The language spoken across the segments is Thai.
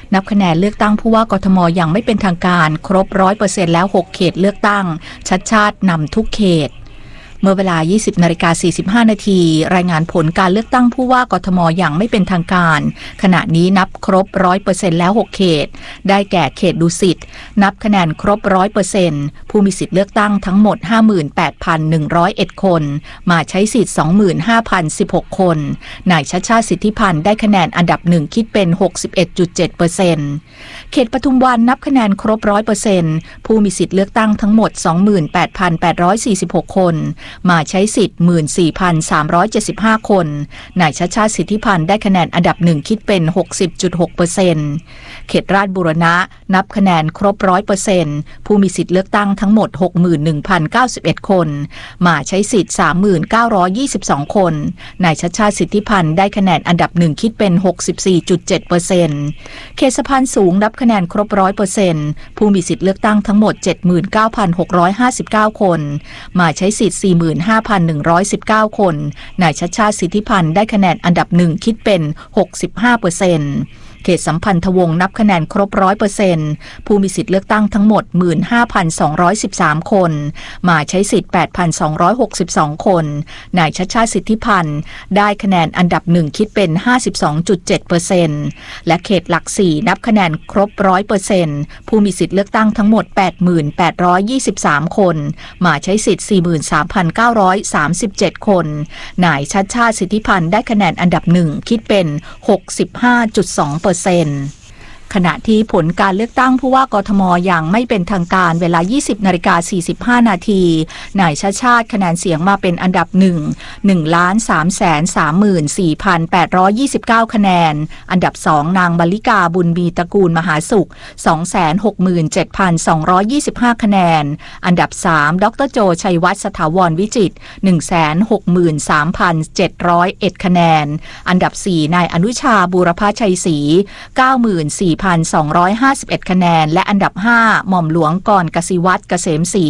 นับคะแนนเลือกตั้งผู้ว่ากทมอย่างไม่เป็นทางการครบ 100% แล้ว6เขตเลือกตั้งชัดชาตินำทุกเขตเมื่อเวลา 20:45 นาทีรายงานผลการเลือกตั้งผู้ว่ากทมอย่างไม่เป็นทางการขณะนี้นับครบ 100% แล้ว6เขตได้แก่เขตดุสิตนับคะแนนครบ 100% ผู้มีสิทธิ์เลือกตั้งทั้งหมด 58,101 คนมาใช้สิทธิ์ 25,016 คนนายชัชชาติสิทธิพันธ์ได้คะแนนอันดับ1คิดเป็น 61.7% เขตปทุมวันนับคะแนนครบ 100% ผู้มีสิทธิ์เลือกตั้งทั้งหมด 28,846 คนมาใช้สิทธิ์ 14,375 คนนายชัชชาติสิทธิพันธ์ได้คะแนนอันดับ1คิดเป็น 60.6% เขตราชบูรณะนับคะแนนครบ 100% ผู้มีสิทธิ์เลือกตั้งทั้งหมด 61,091 คนมาใช้สิทธิ์ 3,922 คนนายชัชชาติสิทธิพันธ์ได้คะแนนอันดับ1คิดเป็น 64.7% เขตสะพานสูงนับคะแนนครบ 100% ผู้มีสิทธิ์เลือกตั้งทั้งหมด 79,659 คนมาใช้สิทธิ์ 45,119 คนนายชัชชาติสิทธิพันธ์ได้คะแนนอันดับ1คิดเป็น 65%เขตสัมพันธวงศ์นับคะแนนครบ 100% ผู้มีสิทธิ์เลือกตั้งทั้งหมด 15,213 คนมาใช้สิทธิ์ 8,262 คนนายชัชชาติสิทธิพันธ์ได้คะแนนอันดับ1คิดเป็น 52.7% และเขตหลัก4นับคะแนนครบ 100% ผู้มีสิทธิ์เลือกตั้งทั้งหมด 8,823 คนมาใช้สิทธิ์ 43,937 คนนายชัชชาติสิทธิพันธ์ได้คะแนนอันดับ1คิดเป็น 65.2%ขณะที่ผลการเลือกตั้งผู้ว่ากทมอย่างไม่เป็นทางการเวลา 20:45 นาทีนายชัชชาติคะแนนเสียงมาเป็นอันดับ1,334,829 คะแนนอันดับ2นางมลิกาบุญมีตระกูลมหาสุข 267,225 คะแนนอันดับ3ดร.โจชัยวัฒน์สถาวรวิจิตร 163,701 คะแนนอันดับ4นายอนุชาบูรพชัยศรี 94,251 คะแนนและอันดับ5หม่อมหลวงกรกสิวัฒน์เกษมศรี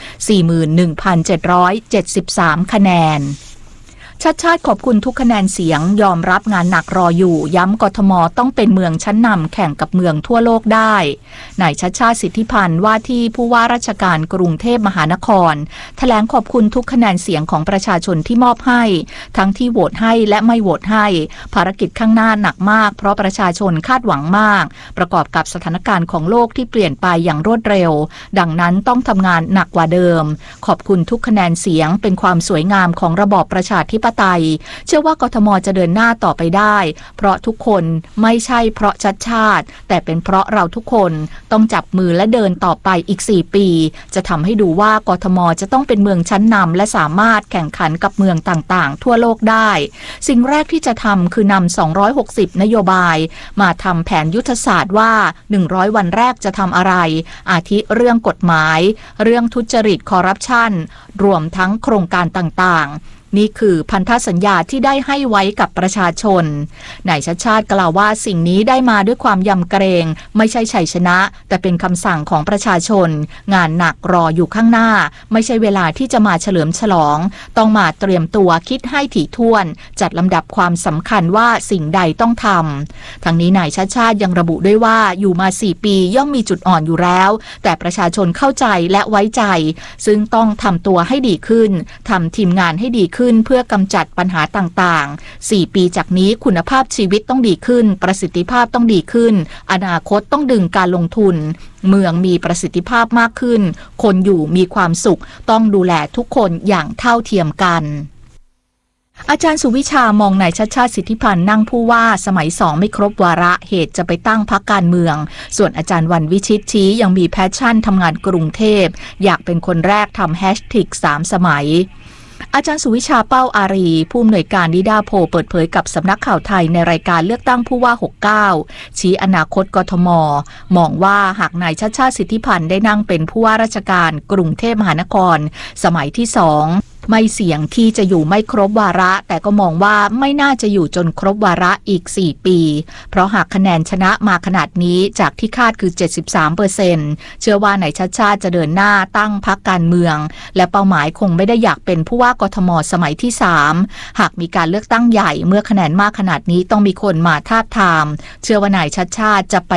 41,773 คะแนนชัดชาติขอบคุณทุกคะแนนเสียงยอมรับงานหนักรออยู่ย้ำกทมต้องเป็นเมืองชั้นนำแข่งกับเมืองทั่วโลกได้นายชัชชาติสิทธิพันธ์ว่าที่ผู้ว่าราชการกรุงเทพมหานครแถลงขอบคุณทุกคะแนนเสียงของประชาชนที่มอบให้ทั้งที่โหวตให้และไม่โหวตให้ภารกิจข้างหน้าหนักมากเพราะประชาชนคาดหวังมากประกอบกับสถานการณ์ของโลกที่เปลี่ยนไปอย่างรวดเร็วดังนั้นต้องทำงานหนักกว่าเดิมขอบคุณทุกคะแนนเสียงเป็นความสวยงามของระบอบประชาธิปไตยเชื่อว่ากทมจะเดินหน้าต่อไปได้เพราะทุกคนไม่ใช่เพราะชัดชาติแต่เป็นเพราะเราทุกคนต้องจับมือและเดินต่อไปอีก4ปีจะทำให้ดูว่ากทมจะต้องเป็นเมืองชั้นนำและสามารถแข่งขันกับเมืองต่างๆทั่วโลกได้สิ่งแรกที่จะทำคือนำ260นโยบายมาทำแผนยุทธศาสตร์ว่า100วันแรกจะทำอะไรอาทิเรื่องกฎหมายเรื่องทุจริตคอร์รัปชันรวมทั้งโครงการต่างๆนี่คือพันธสัญญาที่ได้ให้ไว้กับประชาชนนายชัชชาติกล่าวว่าสิ่งนี้ได้มาด้วยความยำเกรงไม่ใช่ชัยชนะแต่เป็นคำสั่งของประชาชนงานหนักรออยู่ข้างหน้าไม่ใช่เวลาที่จะมาเฉลิมฉลองต้องมาเตรียมตัวคิดให้ถี่ถ้วนจัดลำดับความสำคัญว่าสิ่งใดต้องทำทั้งนี้นายชัชชาติยังระบุด้วยว่าอยู่มา4ปีย่อมมีจุดอ่อนอยู่แล้วแต่ประชาชนเข้าใจและไว้ใจซึ่งต้องทำตัวให้ดีขึ้นทำทีมงานให้ดีขึ้นเพื่อกำจัดปัญหาต่างๆ4ปีจากนี้คุณภาพชีวิตต้องดีขึ้นประสิทธิภาพต้องดีขึ้นอนาคตต้องดึงการลงทุนเมืองมีประสิทธิภาพมากขึ้นคนอยู่มีความสุขต้องดูแลทุกคนอย่างเท่าเทียมกันอาจารย์สุวิชามองนายชัชชาติสิทธิพันธ์นั่งผู้ว่าสมัย2ไม่ครบวาระเหตุจะไปตั้งพรรคการเมืองส่วนอาจารย์วันวิชิตชี้ยังมีแพชชั่นทำงานกรุงเทพอยากเป็นคนแรกทำแฮชแท็ก3สมัยอาจารย์สุวิชาเป้าอารีผู้อำนวยการนิดาโพเปิดเผยกับสำนักข่าวไทยในรายการเลือกตั้งผู้ว่า69ชี้อนาคตกทมมองว่าหากนายชัชชาติสิทธิพันธ์ได้นั่งเป็นผู้ว่าราชการกรุงเทพมหานครสมัยที่2ไม่เสี่ยงที่จะอยู่ไม่ครบวาระแต่ก็มองว่าไม่น่าจะอยู่จนครบวาระอีก4ปีเพราะหากคะแนนชนะมาขนาดนี้จากที่คาดคือ 73% เชื่อว่านายชัชชาติจะเดินหน้าตั้งพรรคการเมืองและเป้าหมายคงไม่ได้อยากเป็นผู้ว่ากทมสมัยที่3หากมีการเลือกตั้งใหญ่เมื่อคะแนนมากขนาดนี้ต้องมีคนมาทาบทามเชื่อว่านายชัชชาติจะ